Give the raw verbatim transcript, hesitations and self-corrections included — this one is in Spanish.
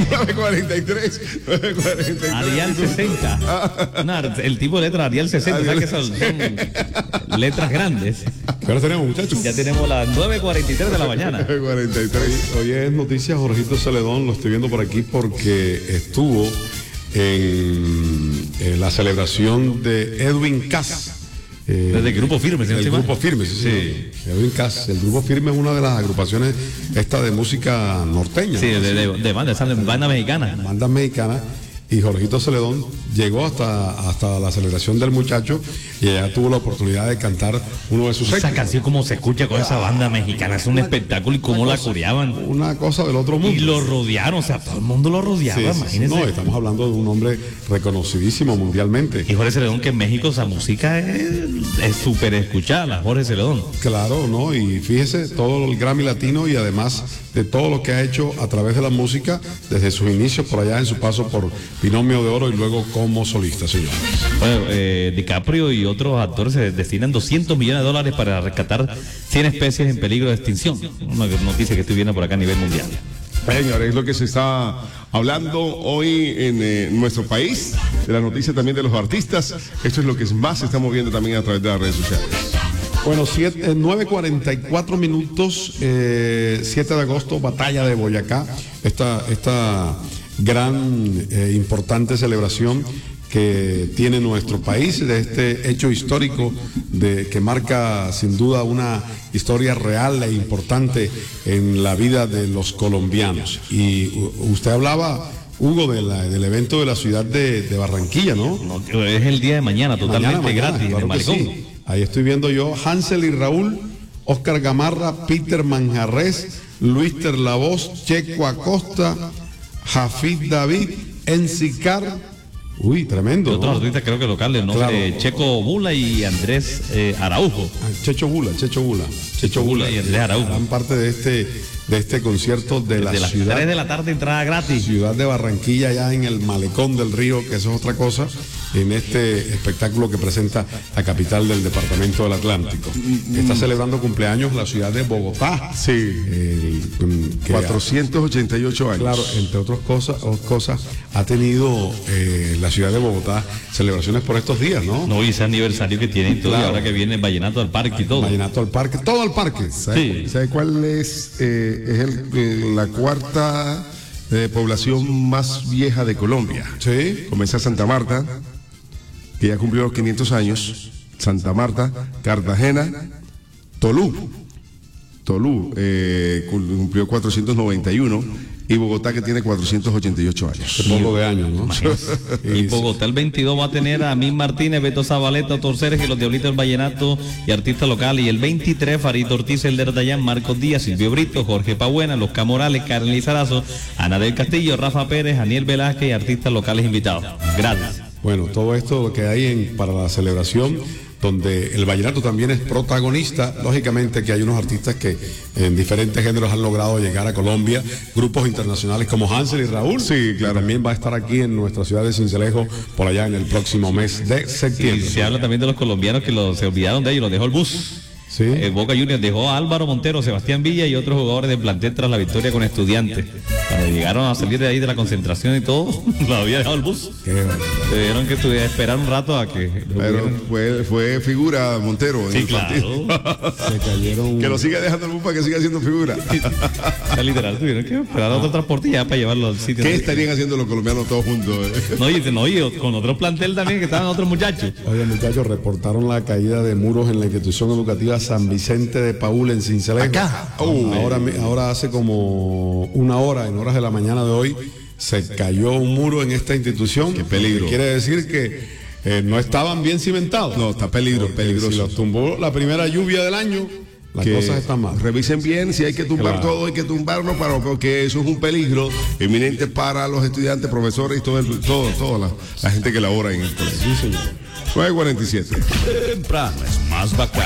nueve cuarenta y tres. Arial sesenta. No, el tipo de letra Arial sesenta. ¿Sabes que son, son letras grandes? ¿Qué hora tenemos, muchachos? Ya tenemos las nueve cuarenta y tres de la mañana. nueve cuarenta y tres. Hoy es noticias Jorgito Celedón. Lo estoy viendo por aquí porque estuvo en, en la celebración de Edwin Cass. Eh, Desde el Grupo Firme, ¿sí? El Grupo Firme, sí, sí. sí. Edwin Cass. El Grupo Firme es una de las agrupaciones esta de música norteña. Sí, ¿no? de, de, de banda, de banda mexicana. Banda mexicana. Y Jorgito Celedón llegó hasta, hasta la celebración del muchacho y allá tuvo la oportunidad de cantar uno de sus éxitos. Esa canción como se escucha con esa banda mexicana, es un espectáculo y cómo la coreaban. Una cosa del otro mundo. Y lo rodearon, o sea, todo el mundo lo rodeaba, sí, imagínense. No, estamos hablando de un hombre reconocidísimo mundialmente. Y Jorge Celedón, que en México esa música es súper escuchada, Jorge Celedón. Claro, ¿no? Y fíjese, todo el Grammy Latino y además de todo lo que ha hecho a través de la música, desde sus inicios por allá en su paso por Binomio de Oro y luego como solista, señores. Bueno, eh, DiCaprio y otros actores se destinan doscientos millones de dólares para rescatar cien especies en peligro de extinción. Una noticia que estoy viendo por acá a nivel mundial. Señores, es lo que se está hablando hoy en eh, nuestro país, de la noticia también de los artistas. Esto es lo que más se está moviendo también a través de las redes sociales. Bueno, nueve cuarenta y cuatro minutos, eh, siete de agosto, batalla de Boyacá, esta, esta gran, eh, importante celebración que tiene nuestro país, de este hecho histórico de, que marca sin duda una historia real e importante en la vida de los colombianos. Y usted hablaba, Hugo, de la, del evento de la ciudad de, de Barranquilla, ¿no? No, es el día de mañana, totalmente mañana, mañana, gratis, claro, en el Malecón. Sí. Ahí estoy viendo yo Hansel y Raúl, Oscar Gamarra, Peter Manjarres, Luis Terlavoz, Checo Acosta, Jafid David, Encicar. Uy, tremendo. Y otros, ¿no?, artistas creo que locales, ¿no? Claro. Eh, Checo Bula y Andrés eh, Araujo. Ah, Checho Bula, Checho Bula. Checho Bula y Andrés Araujo. Gran parte de este, de este concierto de la de las ciudad. tres de la tarde, entrada gratis. Ciudad de Barranquilla, ya en el Malecón del Río, que eso es otra cosa, en este espectáculo que presenta la capital del departamento del Atlántico. Está celebrando cumpleaños la ciudad de Bogotá. Sí. El, que cuatrocientos ochenta y ocho años. Claro, entre otras cosas, cosas ha tenido eh, la ciudad de Bogotá celebraciones por estos días, ¿no? No, y ese aniversario que tienen todo, claro. Y ahora que viene Vallenato al Parque y todo. Vallenato al Parque, todo al parque. ¿Sabe, sí. ¿Sabe cuál es? Eh, es el, eh, la cuarta eh, población más vieja de Colombia. Sí. Comienza Santa Marta, que ya cumplió los quinientos años. Santa Marta, Cartagena, Tolú. Tolú eh, cumplió cuatrocientos noventa y uno. Y Bogotá, que tiene cuatrocientos ochenta y ocho años. Un poco de años, ¿no? Y Bogotá el veintidós va a tener a Min Martínez, Beto Zabaleta, Torceres y los Diablitos del Vallenato y artistas locales. Y el veintitrés, Farid Ortiz, Elder Dayan, Marcos Díaz, Silvio Brito, Jorge Pabuena, Los Camorales, Karen Lizarazo, Ana del Castillo, Rafa Pérez, Aniel Velázquez y artistas locales invitados. Gracias. Bueno, todo esto lo que hay en, para la celebración, donde el vallenato también es protagonista. Lógicamente que hay unos artistas que en diferentes géneros han logrado llegar a Colombia, grupos internacionales como Hansel y Raúl. Sí, claro. También va a estar aquí en nuestra ciudad de Sincelejo por allá en el próximo mes de septiembre. Sí, se habla también de los colombianos que lo, se olvidaron de ellos, los dejó el bus. Sí. Eh, Boca Juniors dejó a Álvaro Montero, Sebastián Villa y otros jugadores del plantel tras la victoria con Estudiantes. Cuando llegaron a salir de ahí de la concentración y todo, lo había dejado el bus. Tuvieron que estudiar, esperar un rato a que... Pero fue, fue figura Montero en sí, el claro. Se cayeron... Que lo siga dejando el bus para que siga siendo figura. O sea, literal, tuvieron que esperar a otro transporte ya para llevarlo al sitio. ¿Qué estarían haciendo los colombianos todos juntos? Eh? No, y, no, y con otro plantel también que estaban otros muchachos. Oye, muchachos, reportaron la caída de muros en la institución educativa San Vicente de Paúl en Sincelejo. Acá. Oh, ahora, ahora hace como una hora, en horas de la mañana de hoy, se cayó un muro en esta institución. Qué peligro. Quiere decir que eh, no estaban bien cimentados. No, está peligro, peligroso. Si los tumbó la primera lluvia del año, las que cosas están mal. Revisen bien, si hay que tumbar claro. todo, hay que tumbarlo, para, porque eso es un peligro eminente para los estudiantes, profesores y todo, el, todo toda la, la gente que labora en el colegio. Sí, señor. nueve cuarenta y siete. Temprano es más bacán.